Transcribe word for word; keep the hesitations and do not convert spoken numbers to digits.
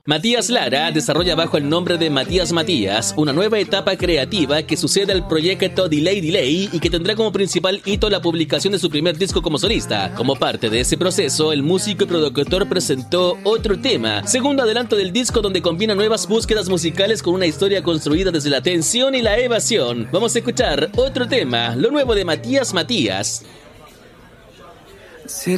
Matías Lara desarrolla bajo el nombre de Matías Matías una nueva etapa creativa que sucede al proyecto Delay Delay y que tendrá como principal hito la publicación de su primer disco como solista. Como parte de ese proceso, el músico y productor presentó Otro Tema, segundo adelanto del disco donde combina nuevas búsquedas musicales con una historia construida desde la tensión y la evasión. Vamos a escuchar Otro Tema, lo nuevo de Matías Matías. Si